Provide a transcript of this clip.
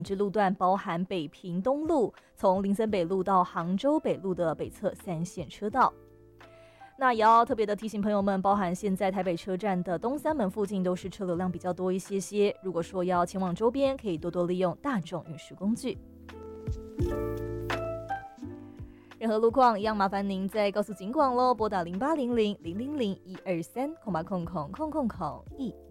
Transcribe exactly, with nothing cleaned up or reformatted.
这路段包含北平东路，从林森北路到杭州北路的北侧三线车道。那也要特别的提醒朋友们，包含现在台北车站的东三门附近都是车流量比较多一些些，如果说要前往周边，可以多多利用大众运输工具。任何路况一样麻烦您再告诉警广咯，拨打零八零零零零零一二三空八空空空空空一